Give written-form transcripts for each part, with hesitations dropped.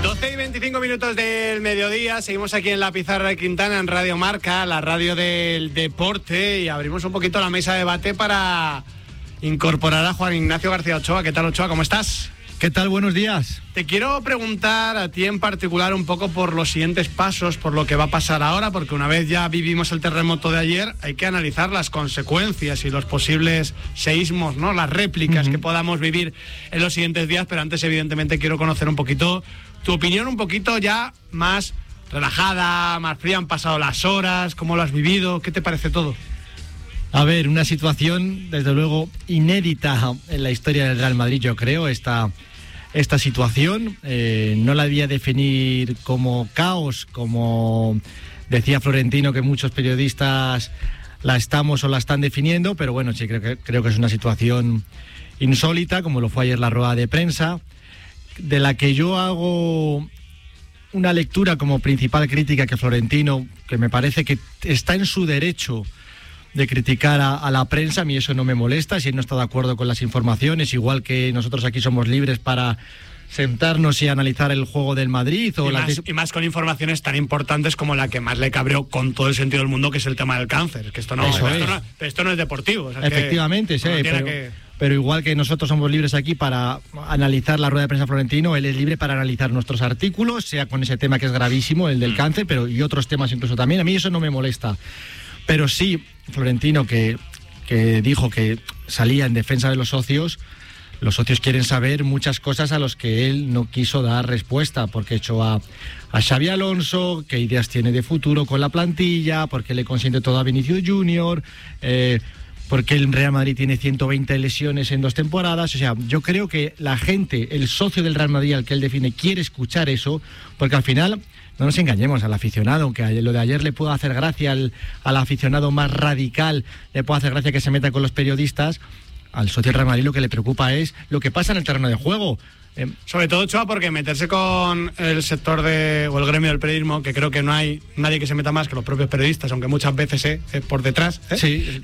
12:25 del mediodía, seguimos aquí en la Pizarra de Quintana, en Radio Marca, la radio del deporte, y abrimos un poquito la mesa de debate para incorporar a Juan Ignacio García Ochoa. ¿Qué tal, Ochoa? ¿Cómo estás? ¿Qué tal? Buenos días. Te quiero preguntar a ti en particular un poco por los siguientes pasos, por lo que va a pasar ahora, porque una vez ya vivimos el terremoto de ayer, hay que analizar las consecuencias y los posibles seísmos, ¿no? Las réplicas que podamos vivir en los siguientes días, pero antes evidentemente quiero conocer un poquito tu opinión, un poquito ya más relajada, más fría. Han pasado las horas, ¿cómo lo has vivido? ¿Qué te parece todo? A ver, una situación desde luego inédita en la historia del Real Madrid, yo creo, esta situación. No la debía definir como caos, como decía Florentino, que muchos periodistas la estamos o la están definiendo, pero bueno, sí, creo que es una situación insólita, como lo fue ayer la rueda de prensa, de la que yo hago una lectura como principal crítica que Florentino, que me parece que está en su derecho de criticar a la prensa. A mí eso no me molesta, si él no está de acuerdo con las informaciones, igual que nosotros aquí somos libres para sentarnos y analizar el juego del Madrid. Y más con informaciones tan importantes como la que más le cabreó, con todo el sentido del mundo, que es el tema del cáncer, que esto no es deportivo. O sea, efectivamente, sí, pero igual que nosotros somos libres aquí para analizar la rueda de prensa Florentino, él es libre para analizar nuestros artículos, sea con ese tema que es gravísimo, el del cáncer, pero y otros temas incluso también. A mí eso no me molesta. Pero sí, Florentino, que dijo que salía en defensa de los socios quieren saber muchas cosas a las que él no quiso dar respuesta, porque echó a Xabi Alonso, qué ideas tiene de futuro con la plantilla, porque le consiente todo a Vinicius Junior, porque el Real Madrid tiene 120 lesiones en 2 temporadas. O sea, yo creo que la gente, el socio del Real Madrid al que él define, quiere escuchar eso, porque al final, no nos engañemos, al aficionado, aunque lo de ayer le pueda hacer gracia al aficionado más radical, le puede hacer gracia que se meta con los periodistas, al socio del Real Madrid lo que le preocupa es lo que pasa en el terreno de juego. Sobre todo, Ochoa, porque meterse con el sector o el gremio del periodismo, que creo que no hay nadie que se meta más que los propios periodistas, aunque muchas veces por detrás. Sí.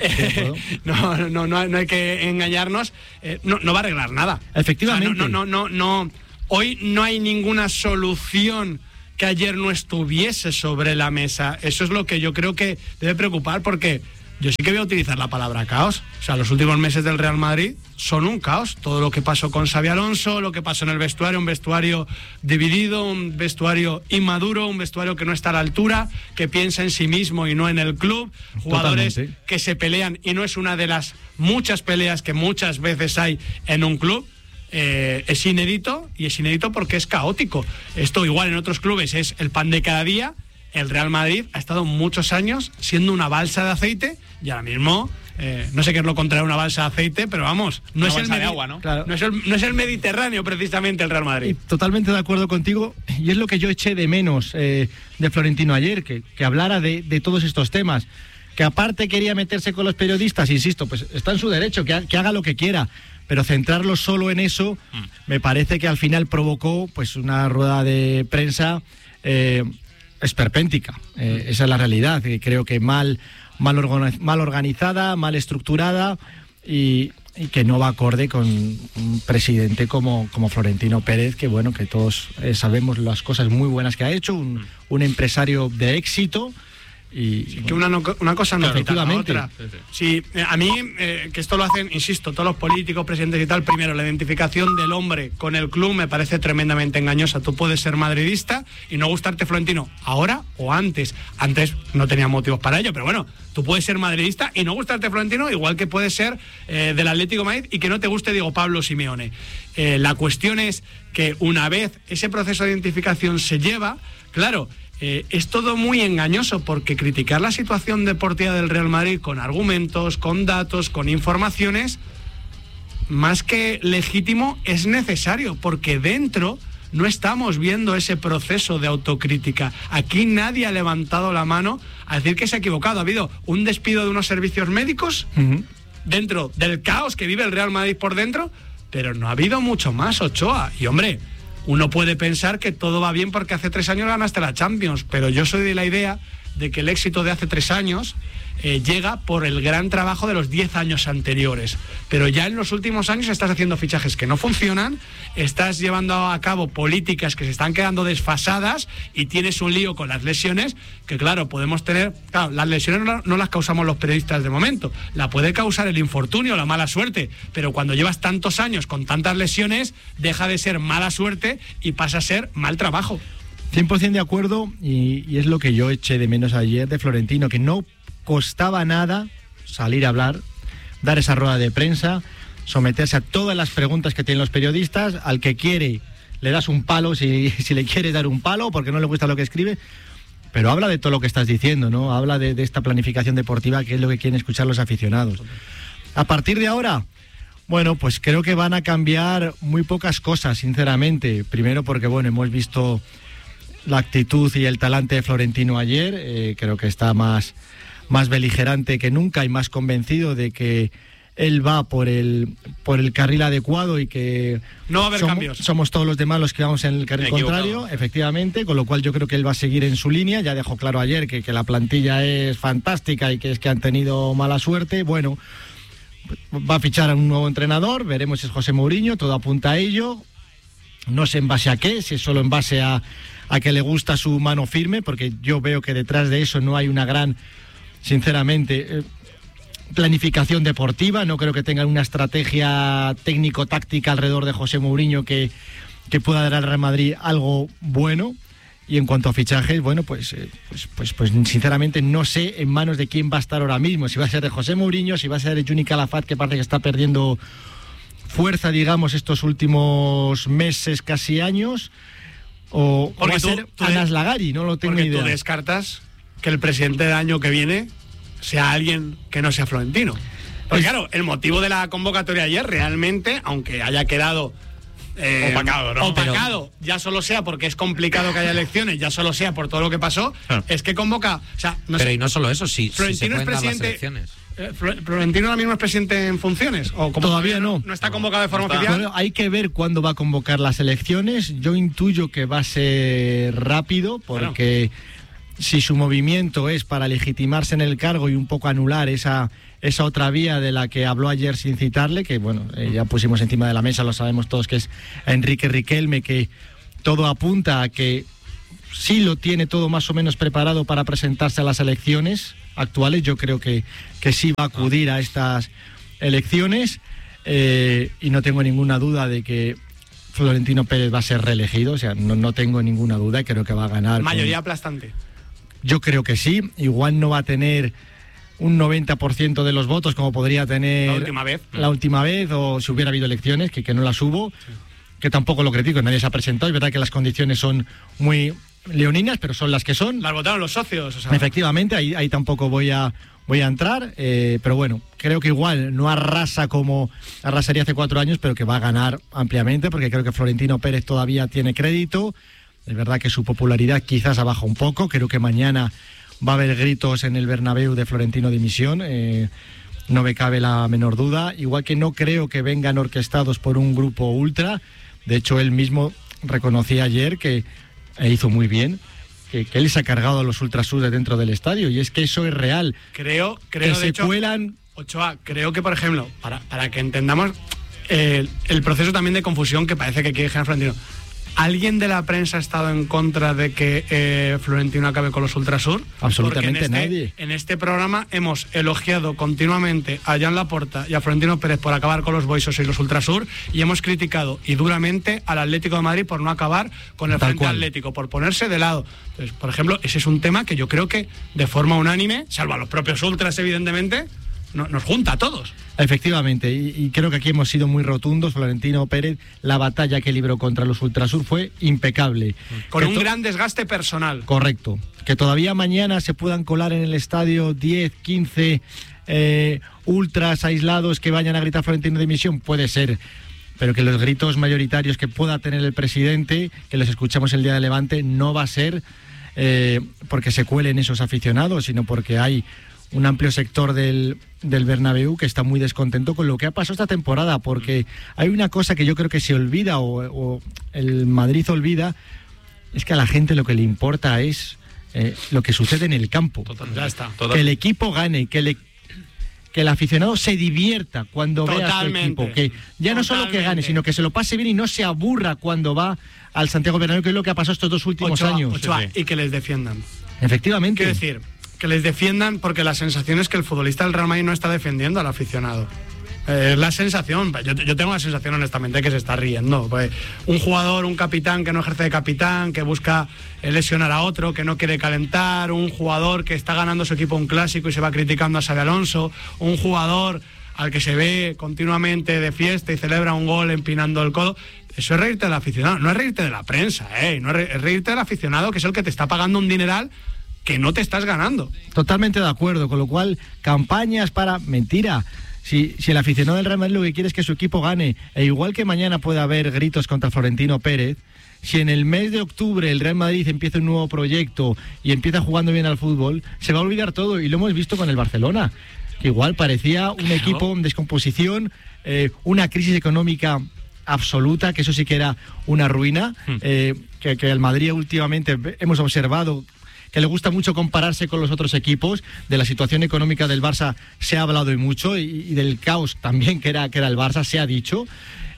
No hay que engañarnos. No va a arreglar nada. Efectivamente. O sea, no. Hoy no hay ninguna solución que ayer no estuviese sobre la mesa. Eso es lo que yo creo que debe preocupar, porque yo sí que voy a utilizar la palabra caos. O sea, los últimos meses del Real Madrid son un caos. Todo lo que pasó con Xabi Alonso, lo que pasó en el vestuario, un vestuario dividido, un vestuario inmaduro, un vestuario que no está a la altura, que piensa en sí mismo y no en el club, jugadores Totalmente. Que se pelean, y no es una de las muchas peleas que muchas veces hay en un club. Es inédito, y es inédito porque es caótico. Esto igual en otros clubes es el pan de cada día. El Real Madrid ha estado muchos años siendo una balsa de aceite, y ahora mismo no sé qué es lo contrario a una balsa de aceite, pero vamos, no es el de agua, ¿no? Claro. No es el Mediterráneo precisamente el Real Madrid. Totalmente de acuerdo contigo, y es lo que yo eché de menos de Florentino ayer, que hablara de todos estos temas, que aparte quería meterse con los periodistas, insisto, pues está en su derecho, que haga lo que quiera, pero centrarlo solo en eso me parece que al final provocó pues una rueda de prensa esperpéntica. Esa es la realidad, que creo que mal organizada, mal estructurada, y que no va acorde con un presidente como Florentino Pérez, que bueno, que todos sabemos las cosas muy buenas que ha hecho, un empresario de éxito. Y que una cosa no quita la otra. Sí. Sí, a mí, que esto lo hacen, insisto, todos los políticos, presidentes y tal, primero, la identificación del hombre con el club me parece tremendamente engañosa. Tú puedes ser madridista y no gustarte Florentino, ahora o antes. Antes no tenía motivos para ello, pero bueno, tú puedes ser madridista y no gustarte Florentino, igual que puedes ser del Atlético de Madrid y que no te guste Diego Pablo Simeone. La cuestión es que una vez ese proceso de identificación se lleva, claro, es todo muy engañoso, porque criticar la situación deportiva del Real Madrid con argumentos, con datos, con informaciones, más que legítimo, es necesario, porque dentro no estamos viendo ese proceso de autocrítica. Aquí nadie ha levantado la mano a decir que se ha equivocado. Ha habido un despido de unos servicios médicos dentro del caos que vive el Real Madrid por dentro, pero no ha habido mucho más, Ochoa. Y hombre, uno puede pensar que todo va bien porque hace 3 años ganaste la Champions, pero yo soy de la idea de que el éxito de hace 3 años llega por el gran trabajo de los 10 años anteriores. Pero ya en los últimos años estás haciendo fichajes que no funcionan, estás llevando a cabo políticas que se están quedando desfasadas y tienes un lío con las lesiones que, claro, podemos tener... Claro, las lesiones no las causamos los periodistas de momento, la puede causar el infortunio, la mala suerte, pero cuando llevas tantos años con tantas lesiones, deja de ser mala suerte y pasa a ser mal trabajo. 100% de acuerdo, y es lo que yo eché de menos ayer de Florentino, que no costaba nada salir a hablar, dar esa rueda de prensa, someterse a todas las preguntas que tienen los periodistas. Al que quiere le das un palo si le quieres dar un palo porque no le gusta lo que escribe, pero habla de todo lo que estás diciendo, ¿no? Habla de esta planificación deportiva, que es lo que quieren escuchar los aficionados. A partir de ahora, bueno, pues creo que van a cambiar muy pocas cosas, sinceramente. Primero porque, bueno, hemos visto la actitud y el talante de Florentino ayer. Creo que está más beligerante que nunca y más convencido de que él va por el carril adecuado y que no va a haber cambios. Somos todos los demás los que vamos en el carril contrario, efectivamente, con lo cual yo creo que él va a seguir en su línea. Ya dejó claro ayer que la plantilla es fantástica y que es que han tenido mala suerte. Bueno, va a fichar a un nuevo entrenador, veremos si es José Mourinho, todo apunta a ello. No sé en base a qué, si es solo en base a que le gusta su mano firme, porque yo veo que detrás de eso no hay una gran, sinceramente, planificación deportiva. No creo que tengan una estrategia técnico-táctica alrededor de José Mourinho que pueda dar al Real Madrid algo bueno. Y en cuanto a fichajes, bueno, pues sinceramente no sé en manos de quién va a estar ahora mismo, si va a ser de José Mourinho, si va a ser de Juni Calafat, que parece que está perdiendo fuerza, digamos, estos últimos meses, casi años, o va a ser Anas Lagari, no lo tengo ni idea. Porque tú descartas que el presidente del año que viene sea alguien que no sea Florentino. Porque claro, el motivo de la convocatoria ayer realmente, aunque haya quedado opacado, ¿no? Opacado, ya solo sea porque es complicado que haya elecciones, ya solo sea por todo lo que pasó, es que convoca, o sea, no pero sé, y no solo eso, si Florentino se es pueden dar las presidente. elecciones. ¿Florentino ahora mismo es presidente en funciones? ¿O como todavía no? ¿No está convocado de forma oficial? Bueno, hay que ver cuándo va a convocar las elecciones. Yo intuyo que va a ser rápido, porque si su movimiento es para legitimarse en el cargo y un poco anular esa otra vía de la que habló ayer sin citarle, que bueno, ya pusimos encima de la mesa, lo sabemos todos, que es Enrique Riquelme, que todo apunta a que sí lo tiene todo más o menos preparado para presentarse a las elecciones actuales. Yo creo que sí va a acudir a estas elecciones, y no tengo ninguna duda de que Florentino Pérez va a ser reelegido. O sea, no tengo ninguna duda y creo que va a ganar. Mayoría aplastante. Yo creo que sí. Igual no va a tener un 90% de los votos como podría tener la última vez, o si hubiera habido elecciones, que no las hubo, que tampoco lo critico, nadie se ha presentado. Es verdad que las condiciones son muy leoninas, pero son las que son. Las votaron los socios. O sea. Efectivamente, ahí tampoco voy a entrar, pero bueno, creo que igual no arrasa como arrasaría hace 4 años, pero que va a ganar ampliamente, porque creo que Florentino Pérez todavía tiene crédito. Es verdad que su popularidad quizás ha bajado un poco. Creo que mañana va a haber gritos en el Bernabéu de Florentino dimisión, no me cabe la menor duda. Igual que no creo que vengan orquestados por un grupo ultra. De hecho, él mismo reconocía ayer que hizo muy bien, que él se ha cargado a los ultrasur de dentro del estadio, y es que eso es real. Creo que de se hecho, cuelan. Ochoa, creo que, por ejemplo, para que entendamos el proceso también de confusión que parece que quiere generar Florentino, ¿alguien de la prensa ha estado en contra de que Florentino acabe con los ultrasur? Absolutamente nadie. En este programa hemos elogiado continuamente a Joan Laporta y a Florentino Pérez por acabar con los boisos y los ultrasur, y hemos criticado y duramente al Atlético de Madrid por no acabar con el Frente Atlético, por ponerse de lado. Entonces, por ejemplo, ese es un tema que yo creo que de forma unánime, salvo a los propios ultras evidentemente, nos junta a todos. Efectivamente, y creo que aquí hemos sido muy rotundos. Florentino Pérez, la batalla que libró contra los ultrasur fue impecable. Con un gran desgaste personal. Correcto. Que todavía mañana se puedan colar en el estadio 10, 15 ultras aislados que vayan a gritar Florentino dimisión, puede ser. Pero que los gritos mayoritarios que pueda tener el presidente, que los escuchamos el día de Levante, no va a ser porque se cuelen esos aficionados, sino porque hay un amplio sector del Bernabéu que está muy descontento con lo que ha pasado esta temporada, porque hay una cosa que yo creo que se olvida, o el Madrid olvida, es que a la gente lo que le importa es lo que sucede en el campo. Total, ya está. Que el equipo gane, que el aficionado se divierta cuando vea a su equipo, que ya no solo que gane, sino que se lo pase bien y no se aburra cuando va al Santiago Bernabéu, que es lo que ha pasado estos 2 últimos años. Ochoa, y que les defiendan. Efectivamente. Quiero decir, que les defiendan, porque la sensación es que el futbolista del Real Madrid no está defendiendo al aficionado. Es la sensación, yo tengo la sensación honestamente que se está riendo. Pues un jugador, un capitán que no ejerce de capitán, que busca lesionar a otro, que no quiere calentar, un jugador que está ganando su equipo un clásico y se va criticando a Xabi Alonso, un jugador al que se ve continuamente de fiesta y celebra un gol empinando el codo. Eso es reírte del aficionado, no es reírte de la prensa, no es reírte del aficionado, que es el que te está pagando un dineral que no te estás ganando. Totalmente de acuerdo, con lo cual, campañas para... Mentira. Si el aficionado del Real Madrid lo que quiere es que su equipo gane, e igual que mañana puede haber gritos contra Florentino Pérez, si en el mes de octubre el Real Madrid empieza un nuevo proyecto y empieza jugando bien al fútbol, se va a olvidar todo, y lo hemos visto con el Barcelona, que igual parecía un equipo en descomposición, una crisis económica absoluta, que eso sí que era una ruina, que el Madrid últimamente hemos observado que le gusta mucho compararse con los otros equipos. De la situación económica del Barça se ha hablado y mucho, y del caos también que era el Barça, se ha dicho.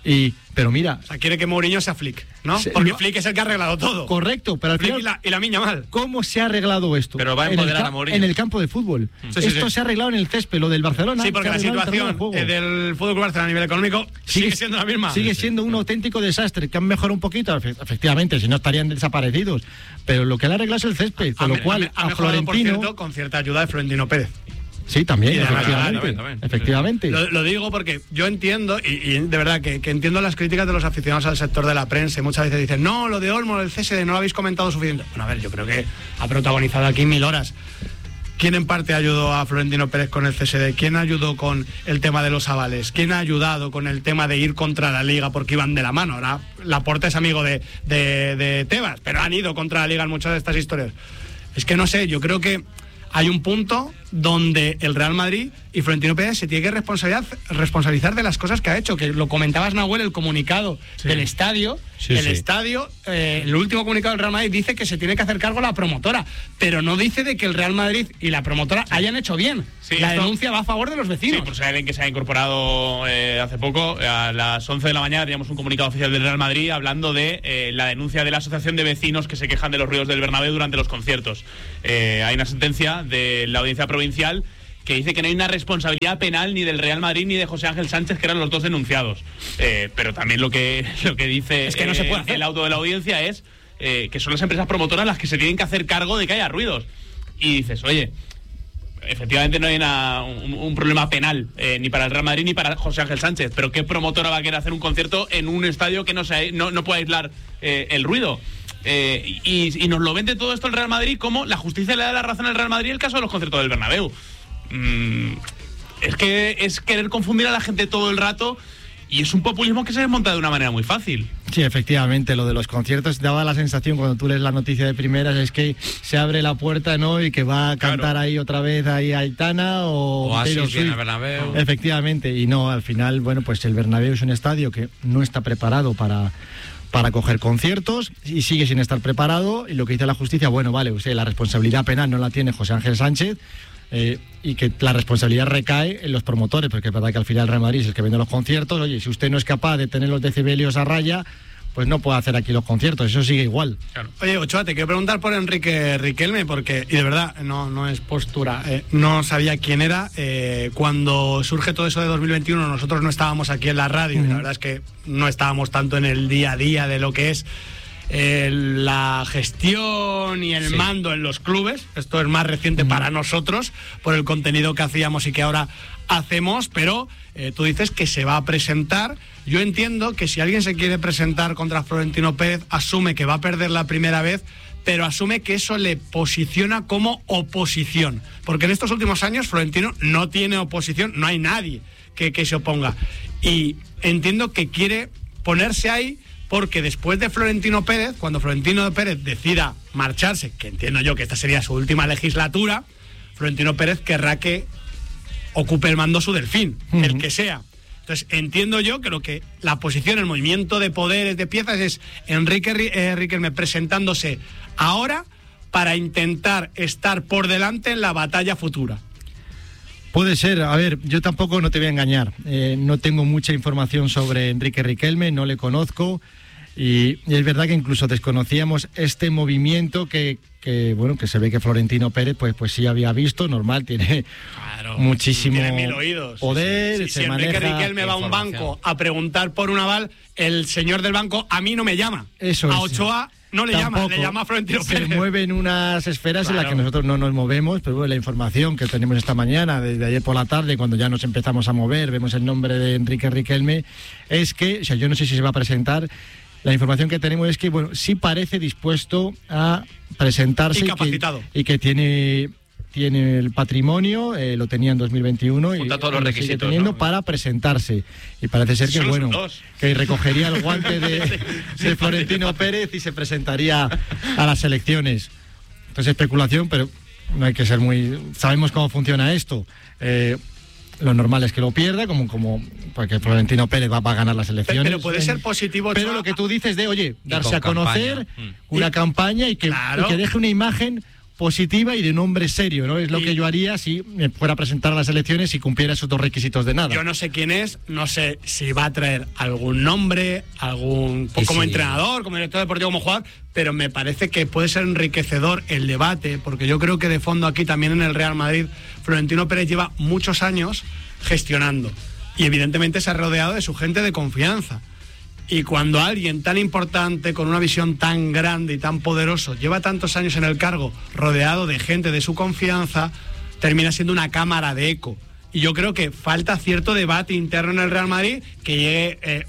Pero mira... O sea, quiere que Mourinho sea Flick, ¿no? Porque Flick es el que ha arreglado todo. Correcto, pero al final... y la miña mal. ¿Cómo se ha arreglado esto? Pero va a empoderar a Mourinho. En el campo de fútbol. Esto se ha arreglado en el césped, lo del Barcelona. Sí, porque la situación del Fútbol Club Barcelona a nivel económico sigue siendo la misma. Sigue siendo un auténtico desastre, que han mejorado un poquito, efectivamente, si no estarían desaparecidos. Pero lo que le ha arreglado es el césped, con lo cual a Florentino... Por cierto, con cierta ayuda de Florentino Pérez. Sí, también, también. Efectivamente. Lo digo porque yo entiendo, y de verdad que entiendo las críticas de los aficionados al sector de la prensa. Muchas veces dicen, no, lo de Olmo, el CSD, no lo habéis comentado suficiente. Bueno, a ver, yo creo que ha protagonizado aquí 1000 horas. ¿Quién en parte ayudó a Florentino Pérez con el CSD? ¿Quién ayudó con el tema de los avales? ¿Quién ha ayudado con el tema de ir contra la Liga porque iban de la mano? Ahora Laporta es amigo de Tebas, pero han ido contra la Liga en muchas de estas historias. Es que no sé, yo creo que hay un punto donde el Real Madrid y Florentino Pérez se tiene que responsabilizar de las cosas que ha hecho, que lo comentabas, Nahuel, el comunicado del estadio. Estadio, el último comunicado del Real Madrid dice que se tiene que hacer cargo la promotora, pero no dice de que el Real Madrid y la promotora hayan hecho bien. La denuncia va a favor de los vecinos. Sí, pues alguien que se ha incorporado hace poco, a las 11 de la mañana teníamos un comunicado oficial del Real Madrid hablando de la denuncia de la asociación de vecinos que se quejan de los ruidos del Bernabéu durante los conciertos. Hay una sentencia de la audiencia provincial que dice que no hay una responsabilidad penal ni del Real Madrid ni de José Ángel Sánchez, que eran los dos denunciados. Pero también lo que dice es que no se puede hacer. El auto de la audiencia es que son las empresas promotoras las que se tienen que hacer cargo de que haya ruidos. Y dices, oye, efectivamente no hay un problema penal ni para el Real Madrid ni para José Ángel Sánchez, pero ¿qué promotora va a querer hacer un concierto en un estadio que no pueda aislar el ruido? Y nos lo vende todo esto el Real Madrid como la justicia le da la razón al Real Madrid en el caso de los conciertos del Bernabéu. Es que es querer confundir a la gente todo el rato, y es un populismo que se desmonta de una manera muy fácil. Sí, efectivamente, lo de los conciertos daba la sensación, cuando tú lees la noticia de primeras, es que se abre la puerta, ¿no? Y que va a cantar ahí otra vez ahí Aitana o así viene el Bernabéu. Efectivamente, y no, al final, bueno, pues el Bernabéu es un estadio que no está preparado para coger conciertos y sigue sin estar preparado, y lo que dice la justicia, bueno, vale, usted la responsabilidad penal no la tiene José Ángel Sánchez, y que la responsabilidad recae en los promotores, porque es verdad que al final el Real Madrid es el que vende los conciertos. Oye, si usted no es capaz de tener los decibelios a raya, pues no puede hacer aquí los conciertos, eso sigue igual. Claro. Oye, Ochoa, te quiero preguntar por Enrique Riquelme, porque, y de verdad, no es postura, no sabía quién era. Cuando surge todo eso de 2021, nosotros no estábamos aquí en la radio, y la verdad es que no estábamos tanto en el día a día de lo que es la gestión y el mando en los clubes. Esto es más reciente para nosotros por el contenido que hacíamos y que ahora hacemos, pero tú dices que se va a presentar. Yo entiendo que si alguien se quiere presentar contra Florentino Pérez, asume que va a perder la primera vez, pero asume que eso le posiciona como oposición, porque en estos últimos años Florentino no tiene oposición, no hay nadie que se oponga, y entiendo que quiere ponerse ahí porque después de Florentino Pérez, cuando Florentino Pérez decida marcharse, que entiendo yo que esta sería su última legislatura, Florentino Pérez querrá que ocupe el mando su delfín, el que sea. Entonces entiendo yo que la posición, el movimiento de poderes, de piezas, es Enrique Riquelme presentándose ahora para intentar estar por delante en la batalla futura. Puede ser, a ver, yo tampoco no te voy a engañar, no tengo mucha información sobre Enrique Riquelme, no le conozco y es verdad que incluso desconocíamos este movimiento que bueno, que se ve que Florentino Pérez pues sí había visto, normal, tiene muchísimo tiene 1000 oídos. Poder, si Enrique Riquelme va a un banco a preguntar por un aval, el señor del banco a mí no me llama. Eso a es. Ochoa no le llama, le llama a Florentino se Pérez. mueven unas esferas en las que nosotros no nos movemos, pero bueno, la información que tenemos esta mañana, desde ayer por la tarde, cuando ya nos empezamos a mover, vemos el nombre de Enrique Riquelme, es que, o sea, yo no sé si se va a presentar, la información que tenemos es que, bueno, sí parece dispuesto a presentarse. Y capacitado. Y que tiene el patrimonio, lo tenía en 2021 Junta y todos los requisitos, sigue teniendo, ¿no? para presentarse. Y parece ser que, Solo son bueno, dos. que recogería el guante de Florentino Pérez y se presentaría a las elecciones. Entonces, especulación, pero no hay que ser muy... Sabemos cómo funciona esto. Lo normal es que lo pierda, porque Florentino Pérez va a ganar las elecciones. Pero puede ser positivo. Pero lo que tú dices de, oye, darse a conocer, campaña. una campaña y que deje una imagen positiva y de un hombre serio, ¿no? Es lo que yo haría si me fuera a presentar a las elecciones y cumpliera esos dos requisitos de nada. Yo no sé quién es, no sé si va a traer algún nombre, como entrenador, como director deportivo, como jugador, pero me parece que puede ser enriquecedor el debate, porque yo creo que de fondo aquí también en el Real Madrid, Florentino Pérez lleva muchos años gestionando y evidentemente se ha rodeado de su gente de confianza. Y cuando alguien tan importante, con una visión tan grande y tan poderoso, lleva tantos años en el cargo, rodeado de gente de su confianza, termina siendo una cámara de eco. Y yo creo que falta cierto debate interno en el Real Madrid, que llegue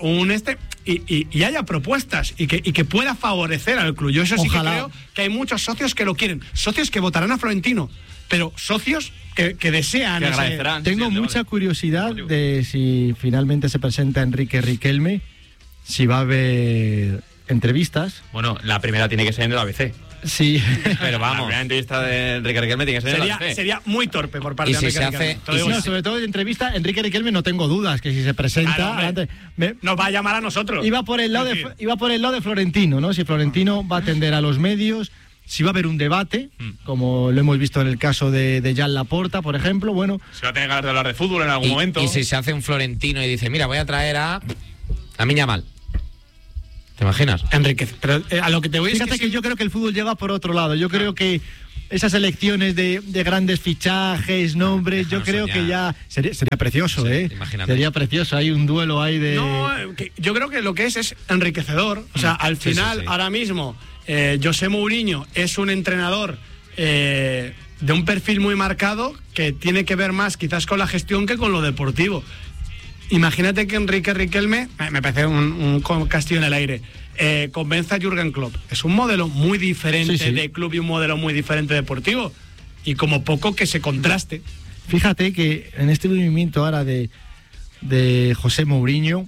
y haya propuestas y que pueda favorecer al club. Yo eso sí que creo que hay muchos socios que lo quieren, socios que votarán a Florentino, pero socios que desean. Que agradecerán. Tengo mucha curiosidad de si finalmente se presenta Enrique Riquelme, si va a haber entrevistas. Bueno, la primera tiene que ser en el ABC. Sí. Pero vamos. La primera entrevista de Enrique Riquelme tiene que ser en el ABC. Sería muy torpe por parte Y de si Enrique se hace- Riquelme. Te lo y digo si así. Sobre todo de entrevista, Enrique Riquelme no tengo dudas que si se presenta, Claro, hombre. Nos va a llamar a nosotros. iba por el lado de Florentino, ¿no? Si Florentino va a atender a los medios, si va a haber un debate, como lo hemos visto en el caso de Jan Laporta, por ejemplo, bueno, Se va a tener ganas de hablar de fútbol en algún momento. Y si se hace un Florentino y dice, mira, voy a traer a Lamine Yamal. ¿Te imaginas? Enrique, pero a lo que te voy fíjate que yo creo que el fútbol lleva por otro lado. Yo creo que esas elecciones de grandes fichajes, nombres, yo creo soñar. que ya sería precioso, Sí, imagínate. Sería precioso. Hay un duelo ahí de... No, yo creo que lo que es enriquecedor. O sea, al Sí, final, sí. ahora mismo, José Mourinho es un entrenador de un perfil muy marcado que tiene que ver más quizás con la gestión que con lo deportivo. Imagínate que Enrique Riquelme, me parece un castillo en el aire, convenza a Jürgen Klopp. Es un modelo muy diferente Sí, sí. de club y un modelo muy diferente deportivo. Y como poco que se contraste. Fíjate que en este movimiento ahora de José Mourinho,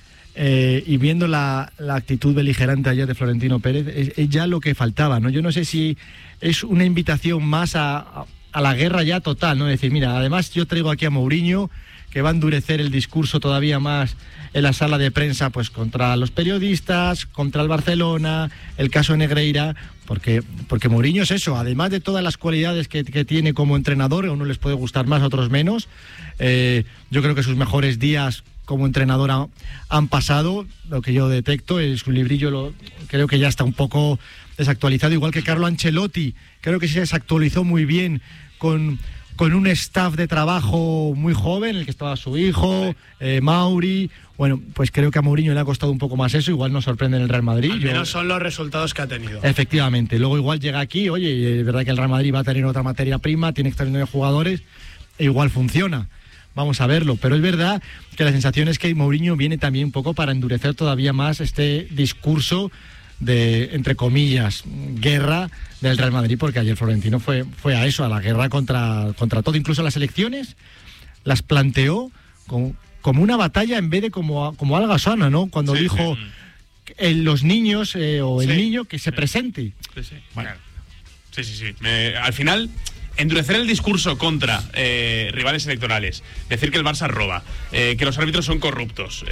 y viendo la actitud beligerante ayer de Florentino Pérez, es ya lo que faltaba, ¿no? Yo no sé si es una invitación más a la guerra ya total, ¿no? Es decir, mira, además yo traigo aquí a Mourinho, que va a endurecer el discurso todavía más en la sala de prensa, pues contra los periodistas, contra el Barcelona, el caso Negreira, porque Mourinho es eso, además de todas las cualidades que tiene como entrenador, a uno les puede gustar más, a otros menos, yo creo que sus mejores días como entrenador han pasado. Lo que yo detecto es su librillo, creo que ya está un poco desactualizado, igual que Carlo Ancelotti, creo que se desactualizó muy bien con un staff de trabajo muy joven, en el que estaba su hijo, Mauri. Bueno, pues creo que a Mourinho le ha costado un poco más eso, igual nos sorprende en el Real Madrid. Al menos son los resultados que ha tenido. Efectivamente, luego igual llega aquí, oye, es verdad que el Real Madrid va a tener otra materia prima, tiene extraordinarios jugadores, e igual funciona. Vamos a verlo, pero es verdad que la sensación es que Mourinho viene también un poco para endurecer todavía más este discurso de, entre comillas, guerra del Real Madrid, porque ayer Florentino fue a eso, a la guerra contra todo, incluso las elecciones las planteó como una batalla en vez de como algo sano, ¿no? Cuando dijo los niños o el niño que se presente. Sí, sí. Bueno. Sí. Al final, endurecer el discurso contra rivales electorales, decir que el Barça roba, que los árbitros son corruptos,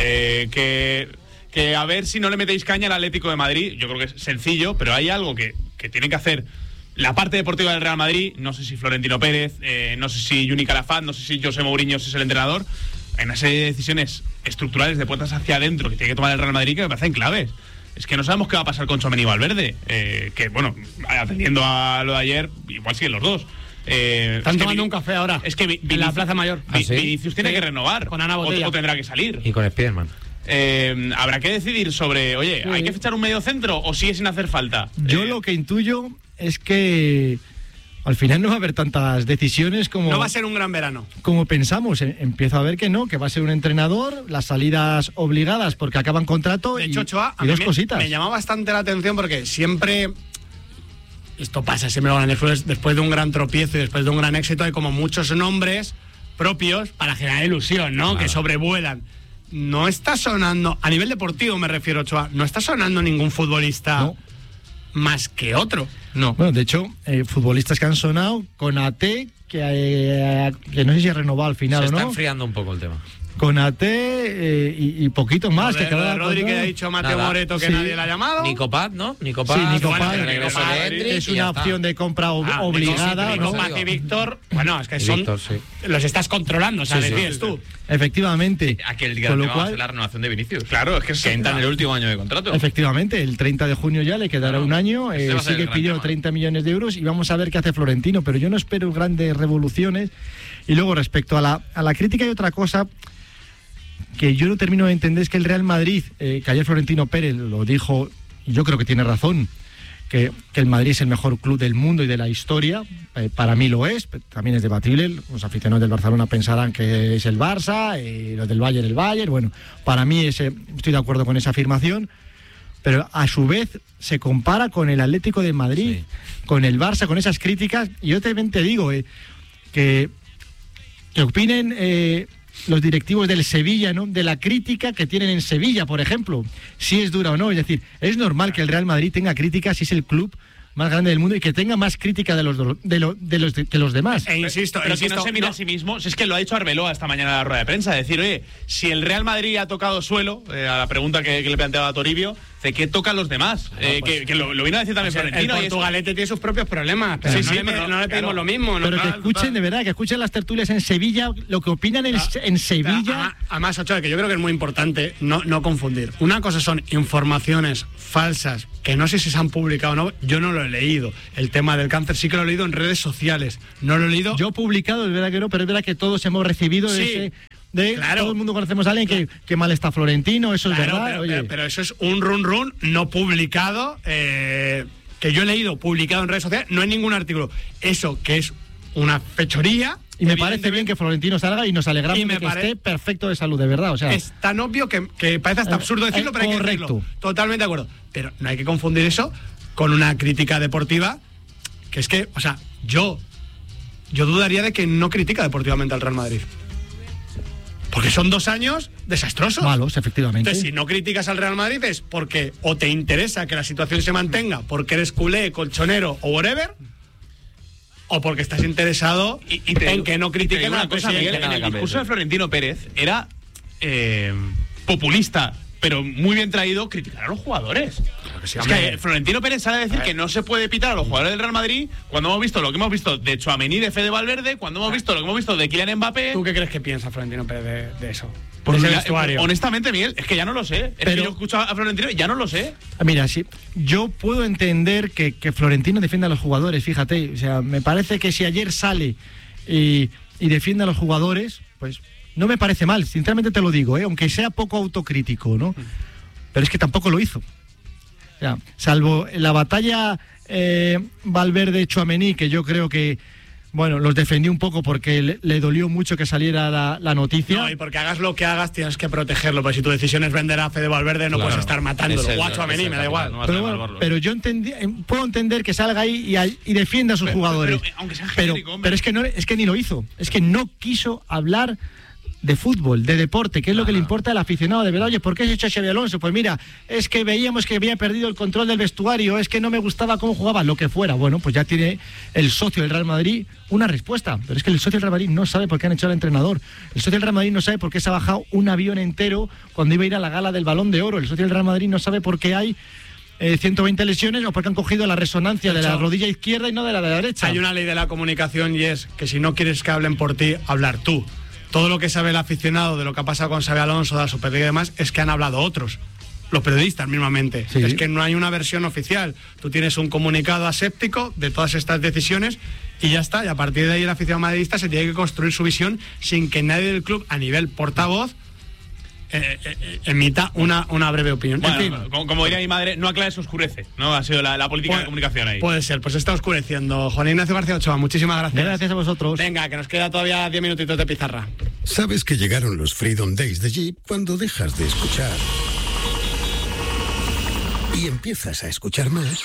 que a ver si no le metéis caña al Atlético de Madrid, yo creo que es sencillo, pero hay algo que tienen que hacer la parte deportiva del Real Madrid, no sé si Florentino Pérez, no sé si Juni Calafat, no sé si José Mourinho es el entrenador, hay una serie de decisiones estructurales de puertas hacia adentro que tiene que tomar el Real Madrid que me parecen claves. Es que no sabemos qué va a pasar con Tchouaméni y Valverde, que bueno, atendiendo a lo de ayer, igual siguen los dos. Están tomando un café ahora. Es que en la Plaza Mayor. Vinicius tiene que renovar. Con Ana Botella. O tendrá que salir. Y con Spiderman. Habrá que decidir sobre, oye, ¿hay que fichar un medio centro o sigue sin hacer falta? Yo lo que intuyo es que al final no va a haber tantas decisiones como... No va a ser un gran verano. Como pensamos. Empiezo a ver que no, que va a ser un entrenador, las salidas obligadas porque acaban contrato de hecho, Ochoa, y dos cositas. Me llama bastante la atención porque siempre... Esto pasa, siempre van después de un gran tropiezo y después de un gran éxito hay como muchos nombres propios para generar ilusión, ¿no? Claro. Que sobrevuelan. No está sonando, a nivel deportivo me refiero, Ochoa, no está sonando ningún futbolista más que otro. No. Bueno, de hecho, futbolistas que han sonado con AT, que no sé si ha renovado al final o no. Se está enfriando un poco el tema. Con AT y poquitos más. Que Rodri que ha dicho Mateo Moreto que nadie le ha llamado. Nicopat, ¿no? Nicopat. Sí, Nicopat. Es una opción de compra obligada. Nicopat y Víctor, bueno, es que son... Víctor, los estás controlando, ¿sabes? Decides tú. Efectivamente. Aquel día de la renovación de Vinicius. Claro, es que entra en el último año de contrato. Efectivamente, el 30 de junio ya le quedará un año. Sigue pidiendo 30 millones de euros y vamos a ver qué hace Florentino, pero yo no espero grandes revoluciones. Y luego, respecto a la crítica, hay otra cosa que yo no termino de entender, es que el Real Madrid, que ayer Florentino Pérez lo dijo, y yo creo que tiene razón, que el Madrid es el mejor club del mundo y de la historia, para mí lo es, también es debatible, los aficionados del Barcelona pensarán que es el Barça, y los del Bayern el Bayern, bueno, para mí estoy de acuerdo con esa afirmación, pero a su vez se compara con el Atlético de Madrid, con el Barça, con esas críticas, y yo también te digo que opinen... los directivos del Sevilla, ¿no? De la crítica que tienen en Sevilla, por ejemplo, si es dura o no. Es decir, es normal que el Real Madrid tenga críticas si es el club más grande del mundo y que tenga más crítica que los demás. Insisto, pero que no se mira a sí mismo. Si es que lo ha dicho Arbeloa esta mañana en la rueda de prensa, decir, oye, si el Real Madrid ha tocado suelo, a la pregunta que le planteaba a Toribio, ¿de qué tocan los demás? Pues, que lo vino a decir también Florentino. El Portugalete tiene sus propios problemas, pero no le pedimos lo mismo. Pero que escuchen, de verdad, que escuchen las tertulias en Sevilla, lo que opinan en Sevilla. Además, Ochoa, que yo creo que es muy importante no confundir. Una cosa son informaciones falsas, que no sé si se han publicado o no, yo no lo he leído. El tema del cáncer sí que lo he leído en redes sociales, no lo he leído. Yo he publicado, es verdad que no, pero es verdad que todos hemos recibido claro. Todo el mundo conocemos a alguien que mal está Florentino, eso es verdad. Pero eso es un run no publicado, que yo he leído publicado en redes sociales, no en ningún artículo. Eso que es una fechoría. Y me parece bien que Florentino salga y nos alegramos de que esté perfecto de salud, de verdad. O sea, es tan obvio que parece hasta absurdo decirlo, pero hay que decirlo. Totalmente de acuerdo. Pero no hay que confundir eso con una crítica deportiva, que es que, o sea, yo dudaría de que no critica deportivamente al Real Madrid. Porque son 2 años desastrosos. Malos, efectivamente. Entonces, si no criticas al Real Madrid es porque o te interesa que la situación se mantenga, porque eres culé, colchonero o whatever, o porque estás interesado en que no critiquen a la cosa. Miguel, en el discurso de Florentino Pérez era populista, pero muy bien traído, criticar a los jugadores. Claro que sí, es que Florentino Pérez sale a decir que no se puede pitar a los jugadores del Real Madrid cuando hemos visto lo que hemos visto de Tchouaméni, de Fede Valverde, cuando hemos visto lo que hemos visto de Kylian Mbappé. ¿Tú qué crees que piensa Florentino Pérez de eso? Honestamente, Miguel, es que ya no lo sé. Es que yo escucho a Florentino y ya no lo sé. Mira, sí, yo puedo entender que Florentino defienda a los jugadores, fíjate. O sea, me parece que si ayer sale y defiende a los jugadores, pues no me parece mal, sinceramente te lo digo, aunque sea poco autocrítico, ¿no? Pero es que tampoco lo hizo. O sea, salvo la batalla Valverde-Tchouaméni, que yo creo que, bueno, los defendió un poco porque le dolió mucho que saliera la noticia. No, y porque hagas lo que hagas tienes que protegerlo, porque si tu decisión es vender a Fede Valverde no puedes estar matándolo. O a Tchouaméni, me da igual. Pero yo puedo entender que salga ahí y defienda a sus jugadores. Aunque sea genérico, pero es que ni lo hizo. Es que no quiso hablar de fútbol, de deporte, que es lo que le importa al aficionado, de verdad. Oye, ¿por qué has hecho a Xabi Alonso? Pues mira, es que veíamos que había perdido el control del vestuario, es que no me gustaba cómo jugaba, lo que fuera. Bueno, pues ya tiene el socio del Real Madrid una respuesta, pero es que el socio del Real Madrid no sabe por qué han echado al entrenador, el socio del Real Madrid no sabe por qué se ha bajado un avión entero cuando iba a ir a la gala del Balón de Oro, el socio del Real Madrid no sabe por qué hay 120 lesiones o porque han cogido la resonancia de la rodilla izquierda y no de la derecha. Hay una ley de la comunicación y es que si no quieres que hablen por ti, hablar tú. Todo lo que sabe el aficionado de lo que ha pasado con Xabi Alonso, de la Superliga y demás, es que han hablado otros, los periodistas mismamente. Sí. Es que no hay una versión oficial. Tú tienes un comunicado aséptico de todas estas decisiones y ya está. Y a partir de ahí el aficionado madridista se tiene que construir su visión sin que nadie del club, a nivel portavoz, emita una breve opinión. Bueno, en fin, como diría mi madre, no aclares, oscurece, ¿no? Ha sido la política de comunicación ahí. Puede ser, pues está oscureciendo. Juan Ignacio García Ochoa, muchísimas gracias. Gracias a vosotros. Venga, que nos queda todavía 10 minutitos de pizarra. ¿Sabes que llegaron los Freedom Days de Jeep cuando dejas de escuchar y empiezas a escuchar más?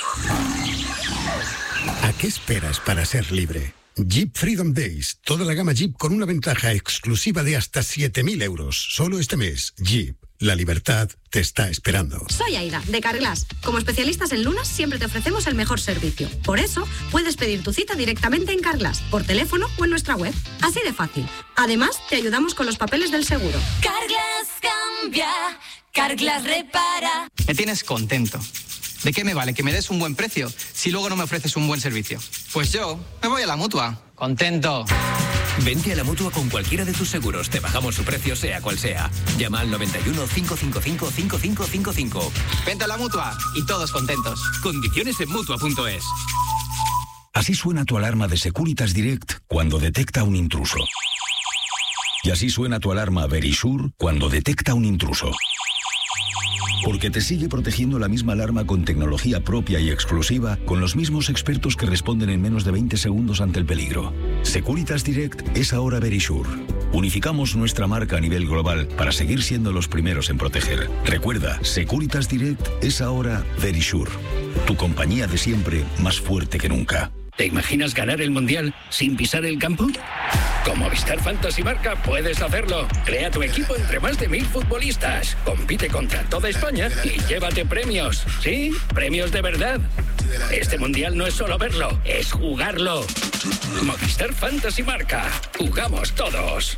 ¿A qué esperas para ser libre? Jeep Freedom Days. Toda la gama Jeep con una ventaja exclusiva de hasta 7.000 euros. Solo este mes. Jeep. La libertad te está esperando. Soy Aida, de Carglass. Como especialistas en lunas, siempre te ofrecemos el mejor servicio. Por eso, puedes pedir tu cita directamente en Carglass, por teléfono o en nuestra web. Así de fácil. Además, te ayudamos con los papeles del seguro. Carglass cambia, Carglass repara. Me tienes contento. ¿De qué me vale que me des un buen precio si luego no me ofreces un buen servicio? Pues yo me voy a la Mutua. Contento. Vente a la Mutua con cualquiera de tus seguros. Te bajamos su precio sea cual sea. Llama al 91 555 5555. Vente a la Mutua y todos contentos. Condiciones en Mutua.es. Así suena tu alarma de Securitas Direct cuando detecta un intruso. Y así suena tu alarma Verisure cuando detecta un intruso. Porque te sigue protegiendo la misma alarma con tecnología propia y exclusiva, con los mismos expertos que responden en menos de 20 segundos ante el peligro. Securitas Direct es ahora Verisure. Unificamos nuestra marca a nivel global para seguir siendo los primeros en proteger. Recuerda, Securitas Direct es ahora Verisure. Tu compañía de siempre, más fuerte que nunca. ¿Te imaginas ganar el Mundial sin pisar el campo? Con Movistar Fantasy Marca puedes hacerlo. Crea tu equipo entre más de 1.000 futbolistas. Compite contra toda España y llévate premios. Sí, premios de verdad. Este Mundial no es solo verlo, es jugarlo. Movistar Fantasy Marca. Jugamos todos.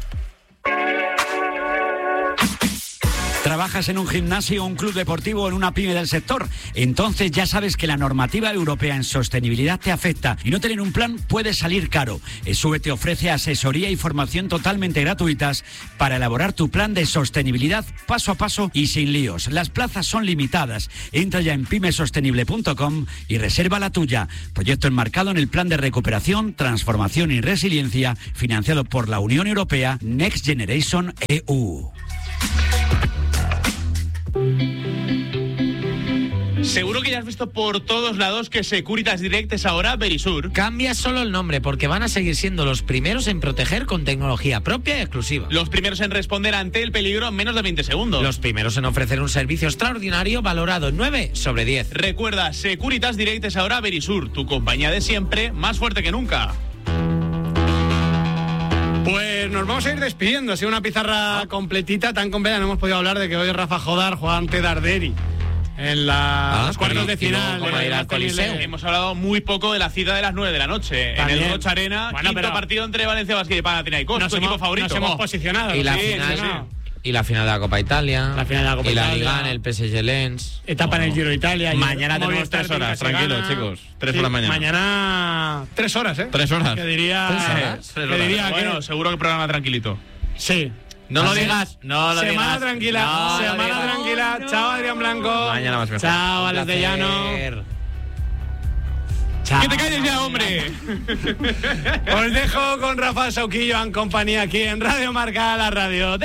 ¿Trabajas en un gimnasio, un club deportivo o en una pyme del sector? Entonces ya sabes que la normativa europea en sostenibilidad te afecta y no tener un plan puede salir caro. ESUBE te ofrece asesoría y formación totalmente gratuitas para elaborar tu plan de sostenibilidad paso a paso y sin líos. Las plazas son limitadas. Entra ya en pymesostenible.com y reserva la tuya. Proyecto enmarcado en el Plan de Recuperación, Transformación y Resiliencia financiado por la Unión Europea Next Generation EU. Seguro que ya has visto por todos lados que Securitas Direct es ahora Verisure. Cambia solo el nombre porque van a seguir siendo los primeros en proteger con tecnología propia y exclusiva. Los primeros en responder ante el peligro en menos de 20 segundos. Los primeros en ofrecer un servicio extraordinario valorado en 9 sobre 10. Recuerda, Securitas Direct es ahora Verisure, tu compañía de siempre, más fuerte que nunca. Pues nos vamos a ir despidiendo. Ha sido una pizarra completita, tan completa. No hemos podido hablar de que hoy Rafa Jodar juega ante Darderi en los cuartos de final. Hemos hablado muy poco de la cita de las 9 de la noche. También. En el Rocha Arena, Bueno, quinto partido entre Valencia Basket y Panathinaikos, tu equipo favorito. Nos hemos posicionado. Y la Sí, final, sí. Y la final de la Copa Italia. La final de la Copa y la Italia. Liga en el PSG Lens. Etapa en el Giro de Italia. Mañana tenemos Movistar 3 horas, Finca se tranquilos, gana. chicos. 3 por la mañana. Mañana 3 horas, ¿eh? 3 horas. Que diría... 3 horas. Que diría Bueno, que... seguro que programa tranquilito. Sí. No lo digas, no lo Semana digas. tranquila, No lo semana digas. tranquila. Chao, Adrián Blanco. Mañana más mejor. Chao, Un Alex de placer. Llano. Chao. ¡Que te calles ya, hombre! Os dejo con Rafa Sauquillo en compañía aquí en Radio Marca, la radio de